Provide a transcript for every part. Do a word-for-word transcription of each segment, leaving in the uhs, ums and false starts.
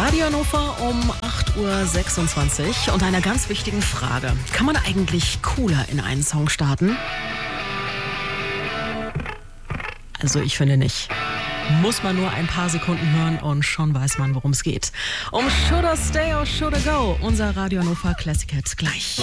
Radio Hannover um acht Uhr sechsundzwanzig und einer ganz wichtigen Frage. Kann man eigentlich cooler in einen Song starten? Also ich finde nicht. Muss man nur ein paar Sekunden hören und schon weiß man, worum es geht. Um Shoulda Stay or Shoulda Go, unser Radio Hannover Classic Hit gleich.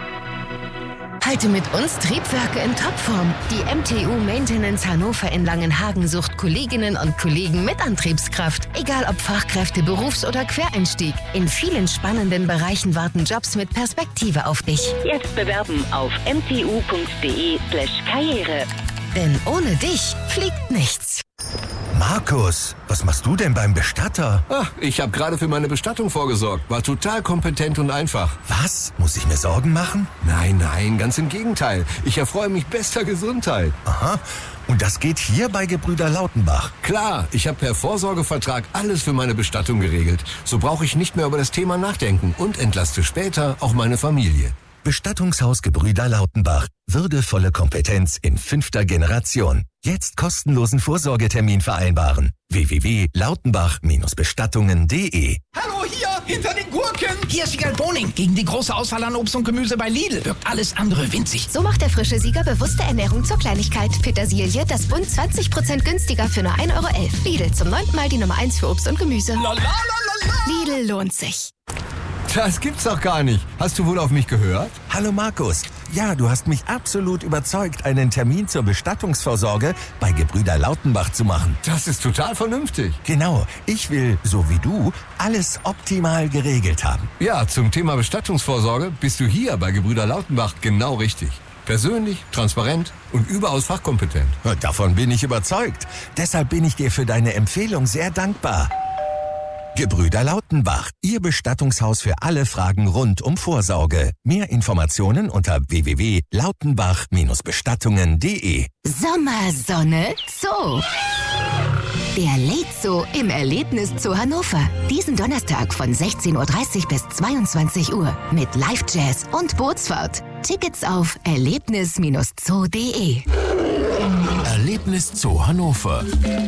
Halte mit uns Triebwerke in Topform. Die M T U Maintenance Hannover in Langenhagen sucht Kolleginnen und Kollegen mit Antriebskraft. Egal ob Fachkräfte, Berufs- oder Quereinstieg. In vielen spannenden Bereichen warten Jobs mit Perspektive auf dich. Jetzt bewerben auf m t u punkt d e slash karriere. Denn ohne dich fliegt nichts. Markus, was machst du denn beim Bestatter? Ach, ich habe gerade für meine Bestattung vorgesorgt. War total kompetent und einfach. Was? Muss ich mir Sorgen machen? Nein, nein, ganz im Gegenteil. Ich erfreue mich bester Gesundheit. Aha. Und das geht hier bei Gebrüder Lautenbach? Klar, ich habe per Vorsorgevertrag alles für meine Bestattung geregelt. So brauche ich nicht mehr über das Thema nachdenken und entlaste später auch meine Familie. Bestattungshaus Gebrüder Lautenbach. Würdevolle Kompetenz in fünfter Generation. Jetzt kostenlosen Vorsorgetermin vereinbaren. w w w punkt lautenbach bestattungen punkt d e. Hallo, hier, hinter den Gurken. Hier ist Sieger Boning. Gegen die große Auswahl an Obst und Gemüse bei Lidl wirkt alles andere winzig. So macht der frische Sieger bewusste Ernährung zur Kleinigkeit. Petersilie, das Bund zwanzig Prozent günstiger für nur ein Euro elf. Lidl, zum neunten Mal die Nummer eins für Obst und Gemüse. La, la, la, la, la. Lidl lohnt sich. Das gibt's doch gar nicht. Hast du wohl auf mich gehört? Hallo Markus. Ja, du hast mich absolut überzeugt, einen Termin zur Bestattungsvorsorge bei Gebrüder Lautenbach zu machen. Das ist total vernünftig. Genau. Ich will, so wie du, alles optimal geregelt haben. Ja, zum Thema Bestattungsvorsorge bist du hier bei Gebrüder Lautenbach genau richtig. Persönlich, transparent und überaus fachkompetent. Davon bin ich überzeugt. Deshalb bin ich dir für deine Empfehlung sehr dankbar. Gebrüder Lautenbach, Ihr Bestattungshaus für alle Fragen rund um Vorsorge. Mehr Informationen unter w w w punkt lautenbach bestattungen punkt d e. Sommersonne Zoo. Der Late Zoo im Erlebniszoo Hannover. Diesen Donnerstag von sechzehn Uhr dreißig bis zweiundzwanzig Uhr mit Live-Jazz und Bootsfahrt. Tickets auf erlebnis zoo punkt d e. Erlebniszoo Hannover.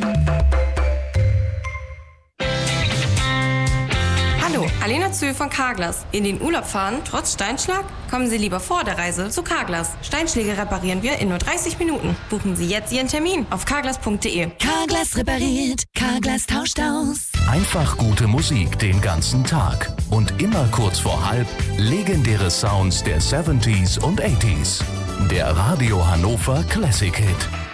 Hallo, Alena Zöhl von Carglass. In den Urlaub fahren, trotz Steinschlag? Kommen Sie lieber vor der Reise zu Carglass. Steinschläge reparieren wir in nur dreißig Minuten. Buchen Sie jetzt Ihren Termin auf carglass punkt d e. Carglass repariert, Carglass tauscht aus. Einfach gute Musik den ganzen Tag. Und immer kurz vor halb legendäre Sounds der siebziger und achtziger. Der Radio Hannover Classic Hit.